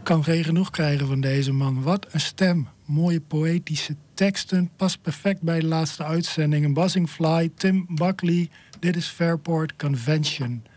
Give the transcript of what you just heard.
Kan geen genoeg krijgen van deze man. Wat een stem. Mooie poëtische teksten. Past perfect bij de laatste uitzending. Buzzing Fly, Tim Buckley. Dit is Fairport Convention.